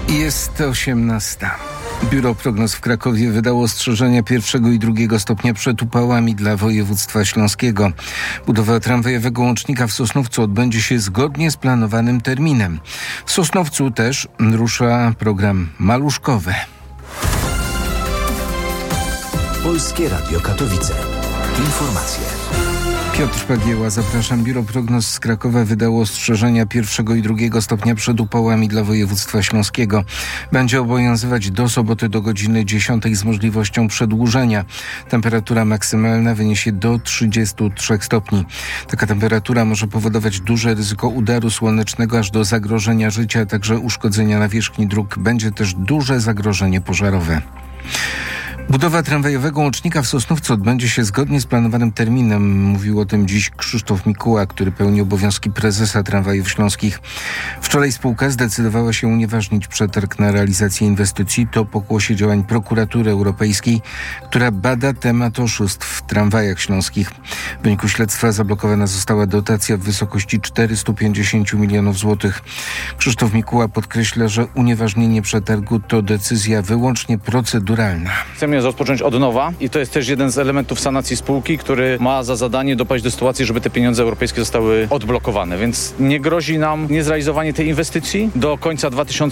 Jest 18. Biuro Prognoz w Krakowie wydało ostrzeżenia 1. i 2. stopnia przed upałami dla województwa śląskiego. Budowa tramwajowego łącznika w Sosnowcu odbędzie się zgodnie z planowanym terminem. W Sosnowcu też rusza program maluszkowy. Polskie Radio Katowice. Informacje. Piotr Pagieła, zapraszam. Biuro Prognoz z Krakowa wydało ostrzeżenia 1. i 2. stopnia przed upałami dla województwa śląskiego. Będzie obowiązywać do soboty do godziny 10 z możliwością przedłużenia. Temperatura maksymalna wyniesie do 33 stopni. Taka temperatura może powodować duże ryzyko udaru słonecznego aż do zagrożenia życia, a także uszkodzenia nawierzchni dróg. Będzie też duże zagrożenie pożarowe. Budowa tramwajowego łącznika w Sosnowcu odbędzie się zgodnie z planowanym terminem. Mówił o tym dziś Krzysztof Mikuła, który pełni obowiązki prezesa Tramwajów Śląskich. Wczoraj spółka zdecydowała się unieważnić przetarg na realizację inwestycji. To pokłosie działań Prokuratury Europejskiej, która bada temat oszustw w tramwajach śląskich. W wyniku śledztwa zablokowana została dotacja w wysokości 450 milionów złotych. Krzysztof Mikuła podkreśla, że unieważnienie przetargu to decyzja wyłącznie proceduralna. Chcemy rozpocząć od nowa i to jest też jeden z elementów sanacji spółki, który ma za zadanie dopaść do sytuacji, żeby te pieniądze europejskie zostały odblokowane. Więc nie grozi nam niezrealizowanie tej inwestycji do końca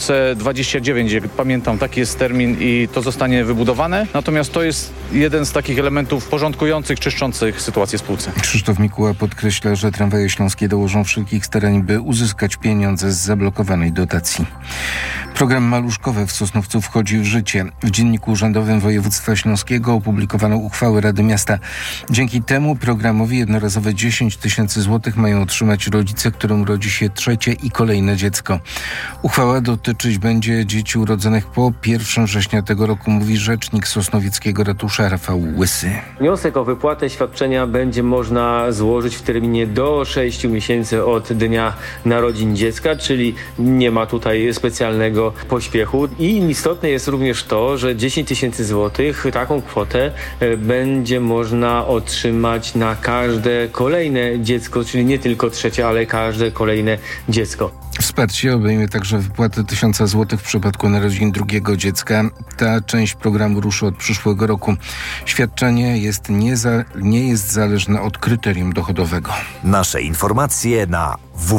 2029, jak pamiętam, taki jest termin i to zostanie wybudowane. Natomiast to jest jeden z takich elementów porządkujących, czyszczących sytuację spółce. Krzysztof Mikuła podkreśla, że tramwaje śląskie dołożą wszelkich starań, by uzyskać pieniądze z zablokowanej dotacji. Program maluszkowy w Sosnowcu wchodzi w życie. W Dzienniku Urzędowym Województwa Śląskiego opublikowano uchwałę Rady Miasta. Dzięki temu programowi jednorazowe 10 tysięcy złotych mają otrzymać rodzice, którym rodzi się trzecie i kolejne dziecko. Uchwała dotyczyć będzie dzieci urodzonych po 1 września tego roku, mówi rzecznik sosnowieckiego ratusza Rafał Łysy. Wniosek o wypłatę świadczenia będzie można złożyć w terminie do 6 miesięcy od dnia narodzin dziecka, czyli nie ma tutaj specjalnego pośpiechu. I istotne jest również to, że 10 tysięcy złotych, taką kwotę będzie można otrzymać na każde kolejne dziecko, czyli nie tylko trzecie, ale każde kolejne dziecko. Wsparcie obejmie także wypłatę 1000 złotych w przypadku narodzin drugiego dziecka. Ta część programu ruszy od przyszłego roku. Świadczenie nie jest zależne od kryterium dochodowego. Nasze informacje na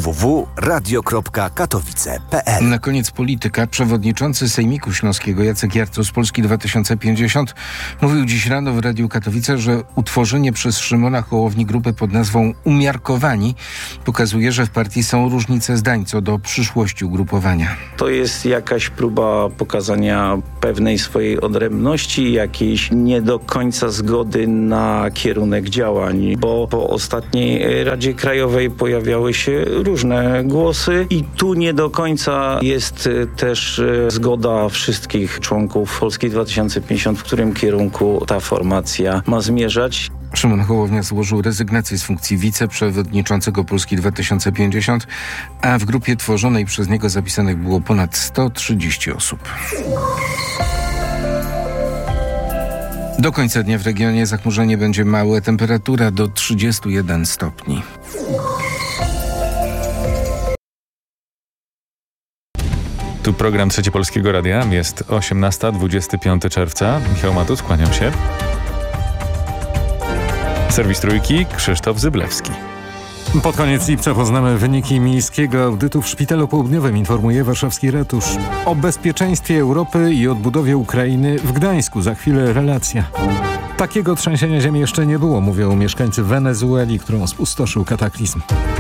www.radio.katowice.pl. Na koniec polityka. Przewodniczący Sejmiku Śląskiego Jacek Jarco z Polski 2050 mówił dziś rano w Radiu Katowice, że utworzenie przez Szymona Hołowni grupy pod nazwą Umiarkowani pokazuje, że w partii są różnice zdań co do przyszłości ugrupowania. To jest jakaś próba pokazania pewnej swojej odrębności, jakiejś nie do końca zgody na kierunek działań, bo po ostatniej Radzie Krajowej pojawiały się różne głosy i tu nie do końca jest też zgoda wszystkich członków Polski 2050, w którym kierunku ta formacja ma zmierzać. Szymon Hołownia złożył rezygnację z funkcji wiceprzewodniczącego Polski 2050, a w grupie tworzonej przez niego zapisanych było ponad 130 osób. Do końca dnia w regionie zachmurzenie będzie małe, temperatura do 31 stopni. Tu program Trzeci Polskiego Radia. Jest 18:25 czerwca. Michał Matus, kłaniam się. Serwis Trójki, Krzysztof Zyblewski. Pod koniec lipca poznamy wyniki miejskiego audytu w Szpitalu Południowym, informuje warszawski ratusz. O bezpieczeństwie Europy i odbudowie Ukrainy w Gdańsku. Za chwilę relacja. Takiego trzęsienia ziemi jeszcze nie było, mówią mieszkańcy Wenezueli, którą spustoszył kataklizm.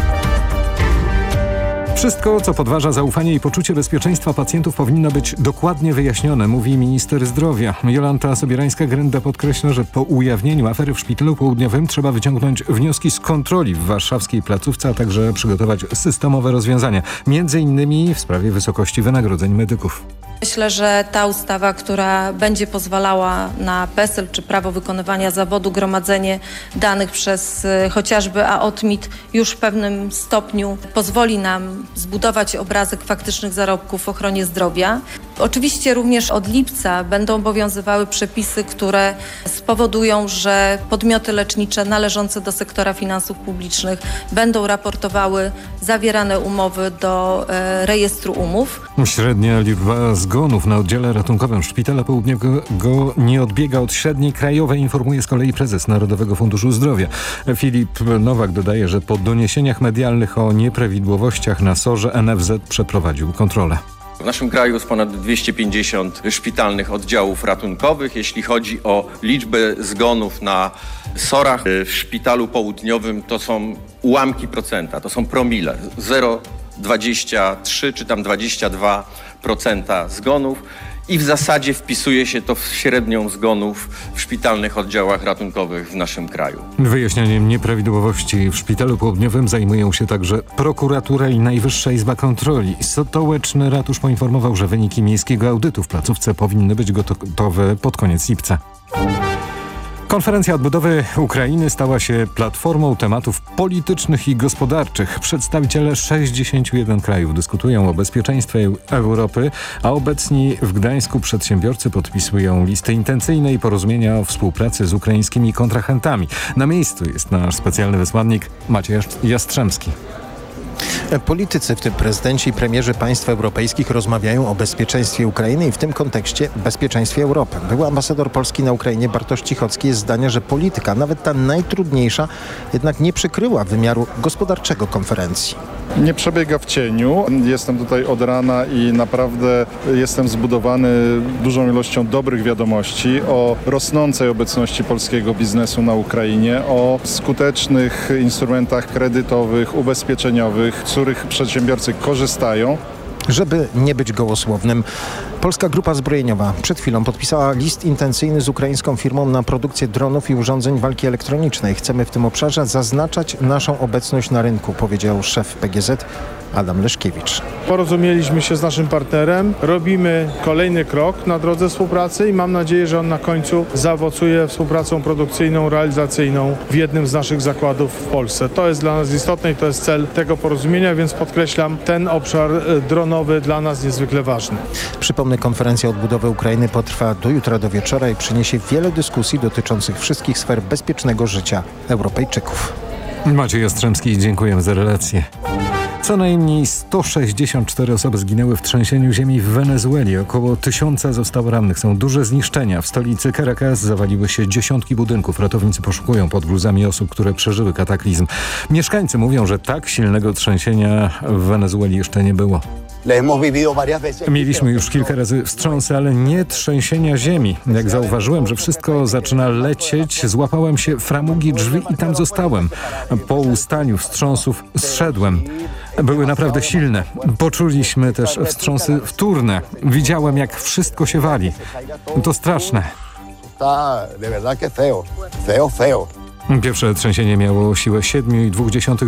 Wszystko, co podważa zaufanie i poczucie bezpieczeństwa pacjentów, powinno być dokładnie wyjaśnione, mówi minister zdrowia. Jolanta Sobieраńska-Grenda podkreśla, że po ujawnieniu afery w Szpitalu Południowym trzeba wyciągnąć wnioski z kontroli w warszawskiej placówce, a także przygotować systemowe rozwiązania, między innymi w sprawie wysokości wynagrodzeń medyków. Myślę, że ta ustawa, która będzie pozwalała na PESEL czy prawo wykonywania zawodu, gromadzenie danych przez chociażby AOTMiT już w pewnym stopniu pozwoli nam zbudować obrazek faktycznych zarobków w ochronie zdrowia. Oczywiście również od lipca będą obowiązywały przepisy, które spowodują, że podmioty lecznicze należące do sektora finansów publicznych będą raportowały zawierane umowy do rejestru umów. Średnia liczba zgonów na oddziale ratunkowym Szpitala Południowego nie odbiega od średniej krajowej, informuje z kolei prezes Narodowego Funduszu Zdrowia. Filip Nowak dodaje, że po doniesieniach medialnych o nieprawidłowościach na SOR-ze NFZ przeprowadził kontrolę. W naszym kraju jest ponad 250 szpitalnych oddziałów ratunkowych. Jeśli chodzi o liczbę zgonów na SOR-ach w Szpitalu Południowym, to są ułamki procenta, to są promile, 0,23 czy tam 22% zgonów. I w zasadzie wpisuje się to w średnią zgonów w szpitalnych oddziałach ratunkowych w naszym kraju. Wyjaśnianiem nieprawidłowości w Szpitalu Południowym zajmują się także prokuratura i Najwyższa Izba Kontroli. Stołeczny ratusz poinformował, że wyniki miejskiego audytu w placówce powinny być gotowe pod koniec lipca. Konferencja odbudowy Ukrainy stała się platformą tematów politycznych i gospodarczych. Przedstawiciele 61 krajów dyskutują o bezpieczeństwie Europy, a obecni w Gdańsku przedsiębiorcy podpisują listy intencyjne i porozumienia o współpracy z ukraińskimi kontrahentami. Na miejscu jest nasz specjalny wysłannik Maciej Jastrzębski. Politycy, w tym prezydenci i premierzy państw europejskich, rozmawiają o bezpieczeństwie Ukrainy i w tym kontekście bezpieczeństwie Europy. Były ambasador Polski na Ukrainie Bartosz Cichocki jest zdania, że polityka, nawet ta najtrudniejsza, jednak nie przykryła wymiaru gospodarczego konferencji. Nie przebiega w cieniu. Jestem tutaj od rana i naprawdę jestem zbudowany dużą ilością dobrych wiadomości o rosnącej obecności polskiego biznesu na Ukrainie, o skutecznych instrumentach kredytowych, ubezpieczeniowych, z których przedsiębiorcy korzystają. Żeby nie być gołosłownym, Polska Grupa Zbrojeniowa przed chwilą podpisała list intencyjny z ukraińską firmą na produkcję dronów i urządzeń walki elektronicznej. Chcemy w tym obszarze zaznaczać naszą obecność na rynku, powiedział szef PGZ Adam Leszkiewicz. Porozumieliśmy się z naszym partnerem, robimy kolejny krok na drodze współpracy i mam nadzieję, że on na końcu zaowocuje współpracą produkcyjną, realizacyjną w jednym z naszych zakładów w Polsce. To jest dla nas istotne i to jest cel tego porozumienia, więc podkreślam, ten obszar dronowy dla nas niezwykle ważny. Przypomnę, konferencja odbudowy Ukrainy potrwa do jutra do wieczora i przyniesie wiele dyskusji dotyczących wszystkich sfer bezpiecznego życia Europejczyków. Maciej Jastrzębski, dziękuję za relację. Co najmniej 164 osoby zginęły w trzęsieniu ziemi w Wenezueli. Około 1000 zostało rannych. Są duże zniszczenia. W stolicy Caracas zawaliły się dziesiątki budynków. Ratownicy poszukują pod gruzami osób, które przeżyły kataklizm. Mieszkańcy mówią, że tak silnego trzęsienia w Wenezueli jeszcze nie było. Mieliśmy już kilka razy wstrząsy, ale nie trzęsienia ziemi. Jak zauważyłem, że wszystko zaczyna lecieć, złapałem się framugi drzwi i tam zostałem. Po ustaniu wstrząsów zszedłem. Były naprawdę silne. Poczuliśmy też wstrząsy wtórne. Widziałem, jak wszystko się wali. To straszne. Pierwsze trzęsienie miało siłę 7,2